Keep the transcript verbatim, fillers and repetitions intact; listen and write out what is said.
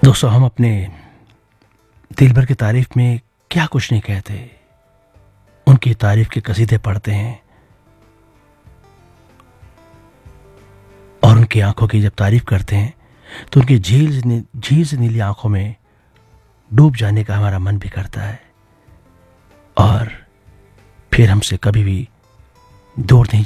दोस्तों, हम अपने दिल भर की तारीफ में क्या कुछ नहीं कहते, उनकी तारीफ के कसीदे पढ़ते हैं और उनकी आंखों की जब तारीफ करते हैं तो उनकी झील से झील से नीली आंखों में डूब जाने का हमारा मन भी करता है और फिर हमसे कभी भी दूर नहीं